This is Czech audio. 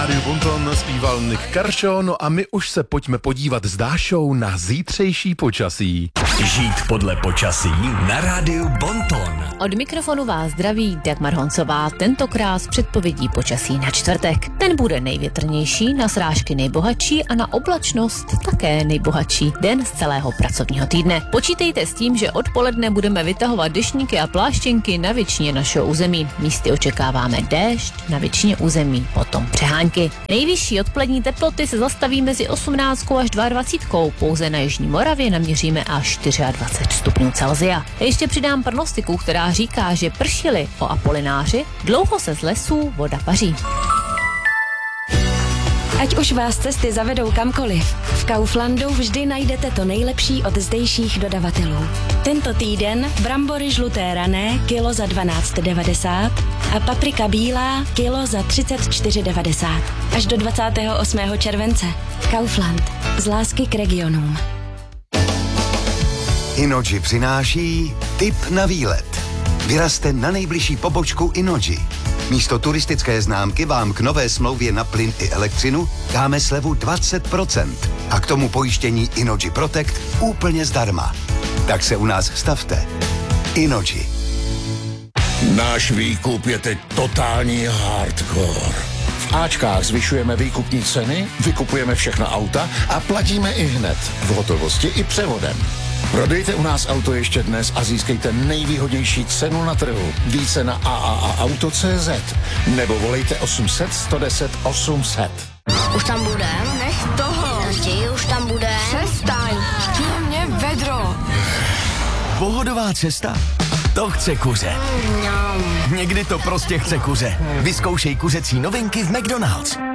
Rádiu Bonton zpíval Nick Kershaw, no a my už se pojďme podívat s Dášou na zítřejší počasí. Žít podle počasí na rádiu Bonton. Od mikrofonu vás zdraví Dagmar Honcová, tentokrát s předpovědí počasí na čtvrtek. Ten bude největrnější, na srážky nejbohatší a na oblačnost také nejbohatší den z celého pracovního týdne. Počítejte s tím, že odpoledne budeme vytahovat deštníky a pláštěnky na většině našeho území. Místy očekáváme déšť, na většině území potom přehánky. Nejvyšší odpolední teploty se zastaví mezi 18 až 22, pouze na jižní Moravě naměříme až 24 stupňů Celsia. Ještě přidám prognostiku, která říká, že pršili o Apolináři, dlouho se z lesů voda paří. Ať už vás cesty zavedou kamkoliv, v Kauflandu vždy najdete to nejlepší od zdejších dodavatelů. Tento týden brambory žluté rané kilo za 12,90 a paprika bílá kilo za 34,90. Až do 28. července. Kaufland. Z lásky k regionům. Innoji přináší tip na výlet. Vyrazte na nejbližší pobočku Innoji. Místo turistické známky vám k nové smlouvě na plyn i elektřinu dáme slevu 20% a k tomu pojištění Innoji Protect úplně zdarma. Tak se u nás stavte. Innoji. Náš výkup je teď totální hardcore. V Ačkách zvyšujeme výkupní ceny, vykupujeme všechna auta a platíme i hned, v hotovosti i převodem. Prodejte u nás auto ještě dnes a získejte nejvýhodnější cenu na trhu. Více na AAAauto.cz nebo volejte 800 110 800. Už tam budem? Nech toho. Už tam budem? Přestaň. Chtěl mě vedro. Pohodová cesta? To chce kuře. Někdy to prostě chce kuře. Vyzkoušej kuřecí novinky v McDonald's.